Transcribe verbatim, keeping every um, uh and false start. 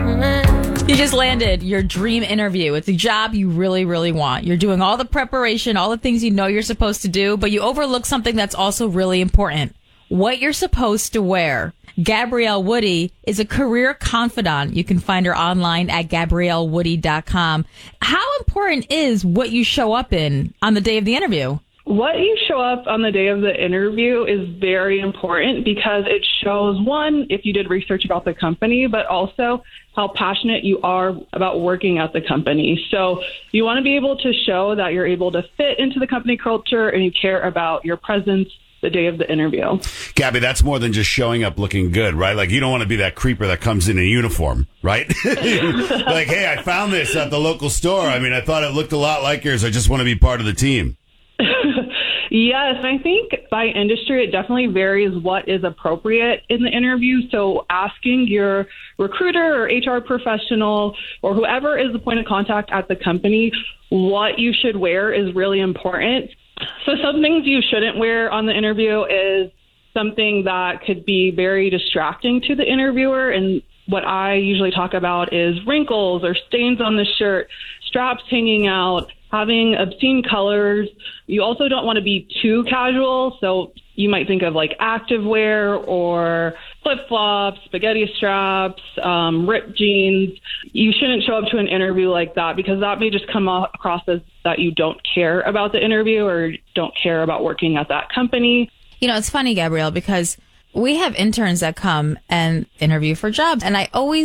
You just landed your dream interview. It's a job you really, really want. You're doing all the preparation, all the things you know you're supposed to do, but you overlook something that's also really important. What you're supposed to wear. Gabrielle Woody is a career confidant. You can find her online at gabrielle woody dot com. How important is what you show up in on the day of the interview? What you show up on the day of the interview is very important because it shows, one, if you did research about the company, but also how passionate you are about working at the company. So you want to be able to show that you're able to fit into the company culture and you care about your presence the day of the interview. Gabby, that's more than just showing up looking good, right? Like, you don't want to be that creeper that comes in a uniform, right? Like, hey, I found this at the local store. I mean, I thought it looked a lot like yours. I just want to be part of the team. Yes, I think by industry, it definitely varies what is appropriate in the interview. So asking your recruiter or H R professional or whoever is the point of contact at the company what you should wear is really important. So some things you shouldn't wear on the interview is something that could be very distracting to the interviewer. And what I usually talk about is wrinkles or stains on the shirt, straps hanging out, having obscene colors. You also don't want to be too casual. So you might think of like activewear or flip-flops, spaghetti straps, um, ripped jeans. You shouldn't show up to an interview like that because that may just come across as that you don't care about the interview or don't care about working at that company. You know, it's funny, Gabrielle, because we have interns that come and interview for jobs, and I always